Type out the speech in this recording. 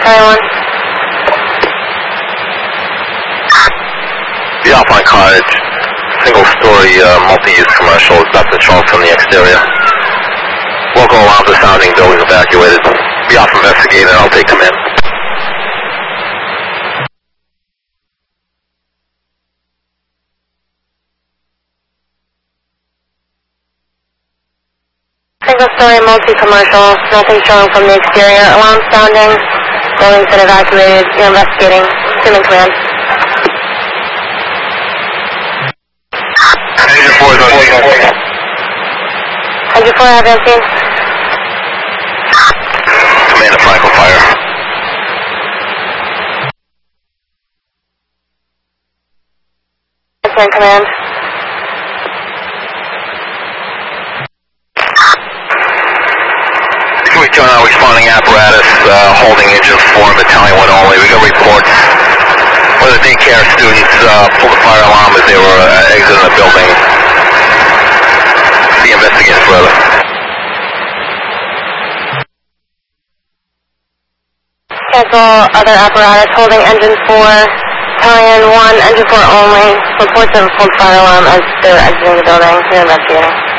Charlie 1. The Alpine Cottage, single-story, multi-use commercial, Dr. Charles from the exterior. Local alarms are sounding, building evacuated. Be off investigating, and I'll take them in. Single-story, multi-commercial, nothing showing from the exterior. Alarm sounding, building's been evacuated. You're investigating. Human command. Engine 4 is on scene. Engine 4, have you seen? Command to Franklin Fire. Command. We turn on responding apparatus, holding engine 4, battalion 1 only. We got reports where the daycare students pulled the fire alarm as they were exiting the building. Be investigated further. Cancel other apparatus, holding engine 4, battalion 1, engine 4 only. Reports of a pulled fire alarm as they were exiting the building. You're investigating.